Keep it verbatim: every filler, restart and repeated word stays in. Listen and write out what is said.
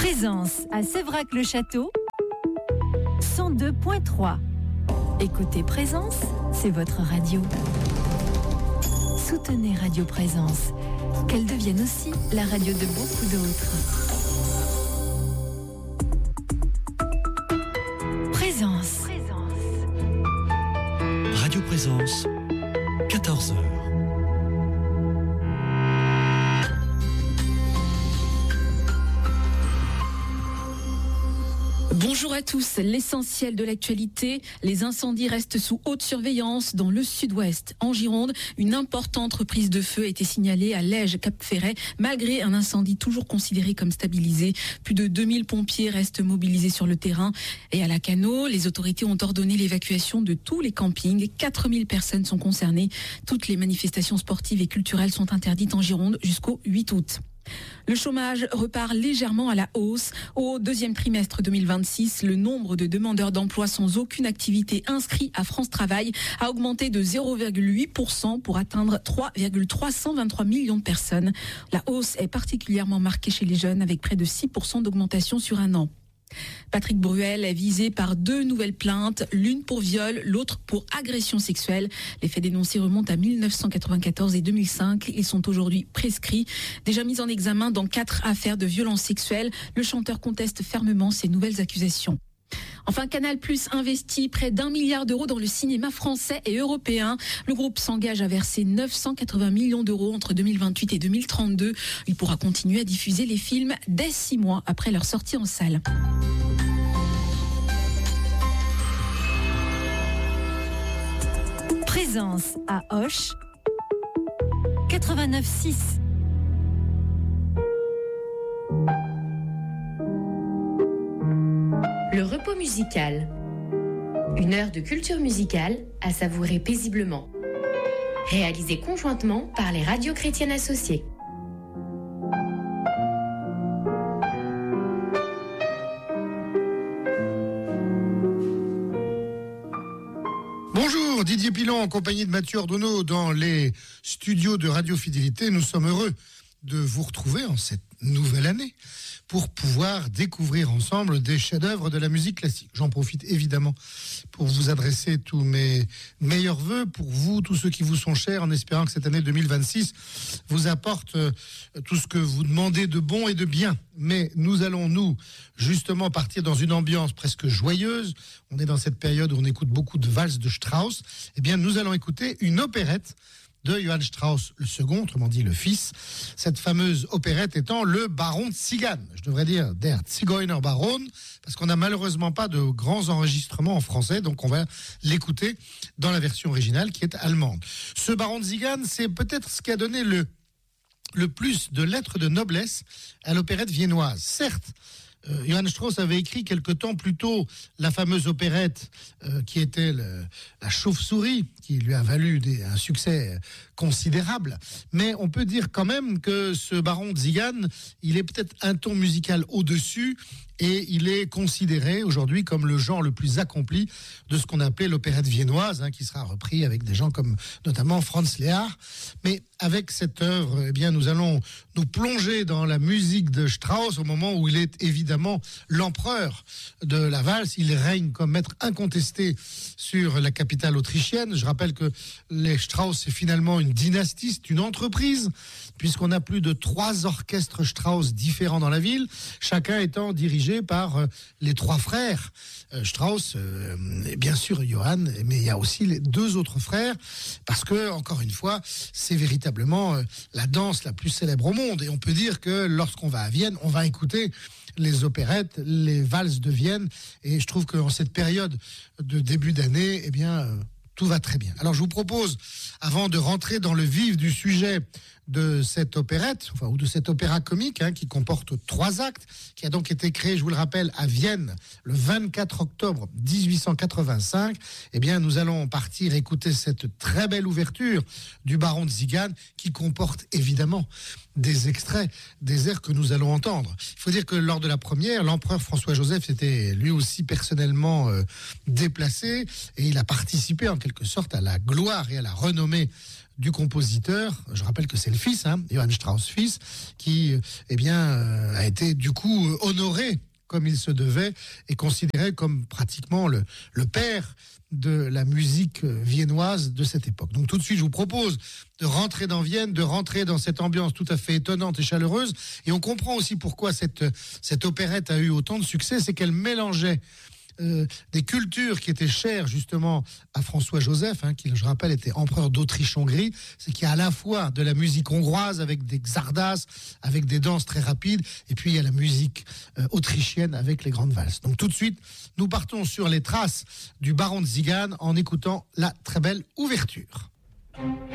Présence à Sévrac-le-Château, cent deux point trois. Écoutez Présence, c'est votre radio. Soutenez Radio Présence, qu'elle devienne aussi la radio de beaucoup d'autres. Présence. Radio Présence, quatorze heures. Bonjour à tous, l'essentiel de l'actualité, les incendies restent sous haute surveillance dans le sud-ouest. En Gironde, une importante reprise de feu a été signalée à Lège-Cap-Ferret, malgré un incendie toujours considéré comme stabilisé. Plus de deux mille pompiers restent mobilisés sur le terrain. Et à Lacanau, les autorités ont ordonné l'évacuation de tous les campings. quatre mille personnes sont concernées. Toutes les manifestations sportives et culturelles sont interdites en Gironde jusqu'au huit août. Le chômage repart légèrement à la hausse. Au deuxième trimestre deux mille vingt-six, le nombre de demandeurs d'emploi sans aucune activité inscrits à France Travail a augmenté de zéro virgule huit pour cent pour atteindre trois virgule trois cent vingt-trois millions de personnes. La hausse est particulièrement marquée chez les jeunes avec près de six pour cent d'augmentation sur un an. Patrick Bruel est visé par deux nouvelles plaintes, l'une pour viol, l'autre pour agression sexuelle. Les faits dénoncés remontent à mille neuf cent quatre-vingt-quatorze et deux mille cinq. Ils sont aujourd'hui prescrits. Déjà mis en examen dans quatre affaires de violences sexuelles, le chanteur conteste fermement ces nouvelles accusations. Enfin, Canal+ investit près d'un milliard d'euros dans le cinéma français et européen. Le groupe s'engage à verser neuf cent quatre-vingts millions d'euros entre deux mille vingt-huit et deux mille trente-deux. Il pourra continuer à diffuser les films dès six mois après leur sortie en salle. Présence à Auch, quatre-vingt-neuf virgule six. Le repos musical. Une heure de culture musicale à savourer paisiblement. Réalisée conjointement par les radios chrétiennes associées. Bonjour, Didier Pilon en compagnie de Mathieu Ordonneau dans les studios de Radio Fidélité. Nous sommes heureux de vous retrouver en cette nouvelle année pour pouvoir découvrir ensemble des chefs-d'œuvre de la musique classique. J'en profite évidemment pour vous adresser tous mes meilleurs vœux pour vous, tous ceux qui vous sont chers, en espérant que cette année deux mille vingt-six vous apporte tout ce que vous demandez de bon et de bien. Mais nous allons, nous, justement partir dans une ambiance presque joyeuse. On est dans cette période où on écoute beaucoup de valses de Strauss. Eh bien, nous allons écouter une opérette de Johann Strauss le second, autrement dit le fils. Cette fameuse opérette étant le Baron Tzigane. Je devrais dire Der Zigeuner Baron, parce qu'on n'a malheureusement pas de grands enregistrements en français, donc on va l'écouter dans la version originale qui est allemande. Ce Baron Tzigane, c'est peut-être ce qui a donné le, le plus de lettres de noblesse à l'opérette viennoise. Certes, Euh, Johann Strauss avait écrit quelque temps plus tôt la fameuse opérette euh, qui était le, la chauve-souris, qui lui a valu des, un succès considérable. Mais on peut dire quand même que ce Baron Tzigane, il est peut-être un ton musical au-dessus et il est considéré aujourd'hui comme le genre le plus accompli de ce qu'on appelait l'opérette viennoise, hein, qui sera repris avec des gens comme notamment Franz Lehár. Mais avec cette œuvre, eh bien, nous allons nous plonger dans la musique de Strauss au moment où il est évidemment l'empereur de la valse. Il règne comme maître incontesté sur la capitale autrichienne. Je rappelle que les Strauss, c'est finalement une dynastie, c'est une entreprise, puisqu'on a plus de trois orchestres Strauss différents dans la ville, chacun étant dirigé par euh, les trois frères euh, Strauss, euh, et bien sûr Johann, mais il y a aussi les deux autres frères, parce que, encore une fois, c'est véritablement euh, la danse la plus célèbre au monde. Et on peut dire que lorsqu'on va à Vienne, on va écouter les opérettes, les valses de Vienne. Et je trouve qu'en cette période de début d'année, eh bien, euh, tout va très bien. Alors je vous propose, avant de rentrer dans le vif du sujet de cette opérette, enfin, ou de cet opéra comique, hein, qui comporte trois actes, qui a donc été créé, je vous le rappelle, à Vienne le vingt-quatre octobre dix-huit cent quatre-vingt-cinq, eh bien, nous allons partir écouter cette très belle ouverture du Baron de Tzigane, qui comporte évidemment des extraits, des airs que nous allons entendre. Il faut dire que lors de la première, l'empereur François-Joseph s'était lui aussi personnellement euh, déplacé, et il a participé en quelque sorte à la gloire et à la renommée du compositeur. Je rappelle que c'est le fils, hein, Johann Strauss fils, qui eh bien, euh, a été du coup honoré comme il se devait et considéré comme pratiquement le, le père de la musique viennoise de cette époque. Donc tout de suite, je vous propose de rentrer dans Vienne, de rentrer dans cette ambiance tout à fait étonnante et chaleureuse. Et on comprend aussi pourquoi cette, cette opérette a eu autant de succès, c'est qu'elle mélangeait Euh, des cultures qui étaient chères justement à François-Joseph, hein, qui, je rappelle, était empereur d'Autriche-Hongrie. C'est qu'il y a à la fois de la musique hongroise avec des czardas, avec des danses très rapides, et puis il y a la musique euh, autrichienne avec les grandes valses. Donc tout de suite, nous partons sur les traces du baron de Zigan en écoutant la très belle ouverture.